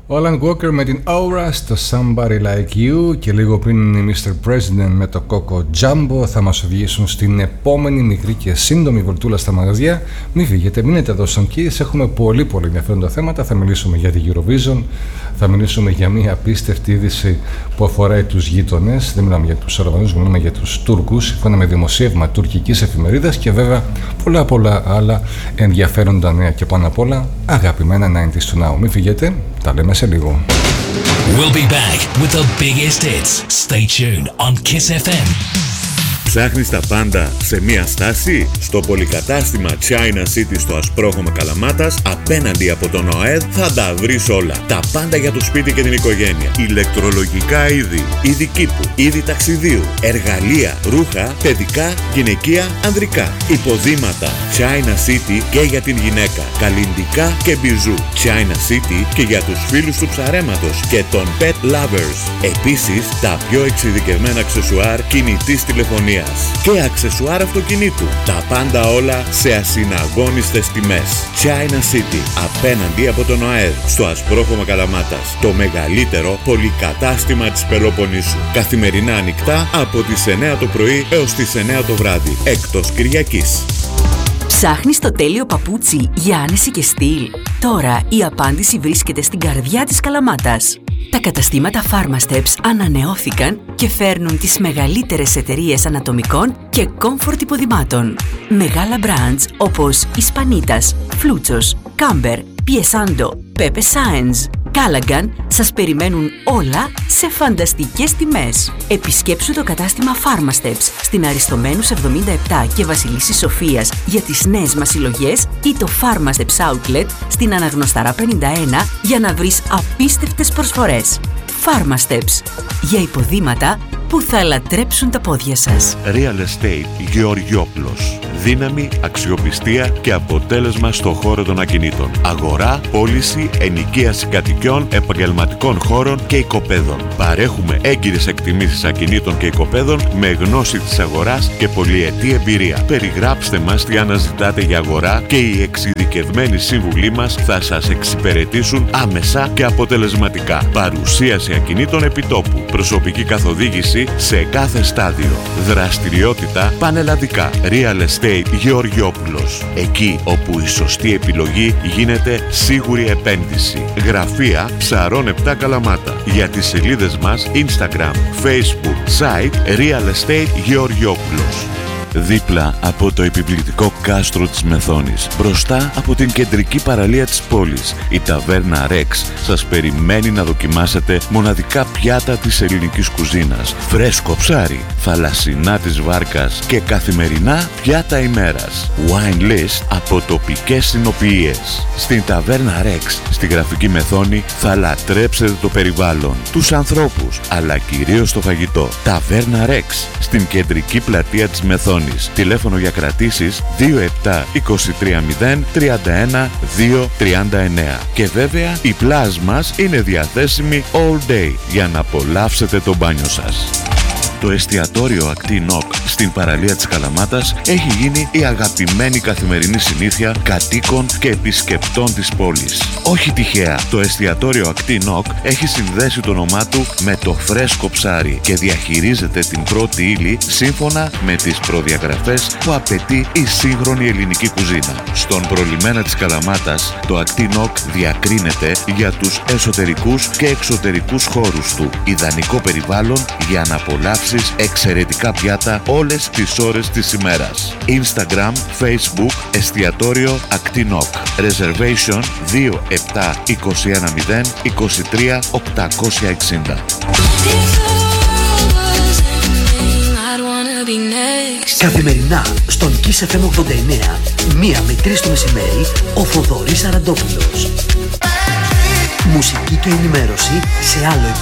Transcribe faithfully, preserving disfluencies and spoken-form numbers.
Alan Walker με την Aura στο Somebody Like You και λίγο πριν η μίστερ President με το Coco Jumbo θα μας οδηγήσουν στην επόμενη μικρή και σύντομη βολτούλα στα μαγαζιά. Μην φύγετε, μείνετε εδώ στον Kiss, έχουμε πολύ πολύ ενδιαφέροντα θέματα. Θα μιλήσουμε για την Eurovision, θα μιλήσουμε για μια απίστευτη είδηση που αφορά τους γείτονες. Δεν μιλάμε για τους Αλβανούς, μιλάμε για τους Τούρκους, σύμφωνα με δημοσίευμα τουρκικής εφημερίδας και βέβαια πολλά πολλά άλλα ενδιαφέροντα νέα και πάνω απ' όλα αγαπημένα ενενήντα του Now. Μην φύγετε, τα λέμε σε λίγο. We'll be back with the biggest hits. Stay tuned on Kiss εφ εμ. Ψάχνεις τα πάντα σε μία στάση? Στο πολυκατάστημα China City στο Ασπρόχωμα Καλαμάτας, απέναντι από τον ΟΑΕΔ, θα τα βρεις όλα. Τα πάντα για το σπίτι και την οικογένεια. Ηλεκτρολογικά είδη, είδη κήπου, είδη ταξιδίου, εργαλεία, ρούχα, παιδικά, γυναικεία, ανδρικά. Υποδήματα China City και για την γυναίκα. Καλλυντικά και μπιζού. China City και για τους φίλους του ψαρέματος και των pet lovers. Επίσης, τα πιο εξειδικευμένα αξεσουάρ κινητής τηλεφωνίας και αξεσουάρ αυτοκινήτου. Τα πάντα όλα σε ασυναγώνιστες τιμές. China City, απέναντι από τον ΟΑΕΔ, στο Ασπρόχωμα Καλαμάτας. Το μεγαλύτερο πολυκατάστημα της Πελοποννήσου. Καθημερινά ανοιχτά από τις εννιά το πρωί έως τις εννιά το βράδυ, εκτός Κυριακής. Ψάχνεις το τέλειο παπούτσι για άνεση και στυλ? Τώρα η απάντηση βρίσκεται στην καρδιά της Καλαμάτας. Τα καταστήματα Pharmasteps ανανεώθηκαν και φέρνουν τις μεγαλύτερες εταιρείες ανατομικών και comfort υποδημάτων. Μεγάλα brands όπως Ισπανίτας, Φλούτσος, Κάμπερ, Πιεσάντο, Pepe Science, Callaghan σας περιμένουν όλα σε φανταστικές τιμές. Επισκέψου το κατάστημα Pharmasteps στην Αριστομένους εβδομήντα επτά και Βασιλίσσης Σοφίας για τις νέες μας συλλογές ή το Pharmasteps Outlet στην Αναγνωσταρά πενήντα ένα για να βρεις απίστευτες προσφορές. Pharmasteps, για υποδήματα που θα λατρέψουν τα πόδια σας. Real Estate Γεωργιόπουλος. Δύναμη, αξιοπιστία και αποτέλεσμα στον χώρο των ακινήτων. Αγορά, πώληση, ενοικίαση κατοικιών, επαγγελματικών χώρων και οικοπαίδων. Παρέχουμε έγκυρες εκτιμήσεις ακινήτων και οικοπαίδων με γνώση της αγοράς και πολυετή εμπειρία. Περιγράψτε μας τι αναζητάτε για αγορά και οι εξειδικευμένοι σύμβουλοι μας θα σας εξυπηρετήσουν άμεσα και αποτελεσματικά. Παρουσίαση ακινήτων επιτόπου. Προσωπική καθοδήγηση σε κάθε στάδιο. Δραστηριότητα πανελλαδικά. Real Estate Γεωργιόπουλος. Εκεί όπου η σωστή επιλογή γίνεται σίγουρη επένδυση. Γραφεία Ψαρών επτά Καλαμάτα. Για τις σελίδες μας Instagram, Facebook, site Real Estate Γεωργιόπουλος. Δίπλα από το επιπληκτικό κάστρο της Μεθόνης, μπροστά από την κεντρική παραλία της πόλης, η ταβέρνα Rex σας περιμένει να δοκιμάσετε μοναδικά πιάτα της ελληνικής κουζίνας, φρέσκο ψάρι, θαλασσινά της βάρκας και καθημερινά πιάτα ημέρας. Wine list από τοπικές συνοποιίες. Στην ταβέρνα Rex, στη Γραφική Μεθόνη, θα λατρέψετε το περιβάλλον, τους ανθρώπους, αλλά κυρίως το φαγητό. Ταβέρνα Rex, στην κεντρική πλατεία της Μεθόνης. Τηλέφωνο για κρατήσεις δύο επτά δύο τρία μηδέν τρία ένα δύο τρία εννέα. Και βέβαια η πλάζ μας είναι διαθέσιμη all day για να απολαύσετε το μπάνιο σας. Το εστιατόριο Ακτή Νοκ στην παραλία της Καλαμάτας έχει γίνει η αγαπημένη καθημερινή συνήθεια κατοίκων και επισκεπτών της πόλης. Όχι τυχαία, το εστιατόριο Ακτή Νοκ έχει συνδέσει το όνομά του με το φρέσκο ψάρι και διαχειρίζεται την πρώτη ύλη σύμφωνα με τις προδιαγραφές που απαιτεί η σύγχρονη ελληνική κουζίνα. Στον προλιμένα της Καλαμάτας, το Ακτή Νοκ διακρίνεται για τους εσωτερικούς και εξωτερικούς χώρους του. Ιδανικό περιβάλλον για να απολαύσει εξαιρετικά πιάτα όλες τις ώρες της ημέρας. Instagram, Facebook, εστιατόριο Ακτή Νοκ. Reservation δύο επτά δύο ένα μηδέν δύο τρία οκτακόσια εξήντα. Καθημερινά στον Kiss εφ εμ ογδόντα εννέα, μία με τρεις το μεσημέρι, ο Θοδωρής Αραντόπουλος. Μουσική και ενημέρωση σε άλλο επίπεδο.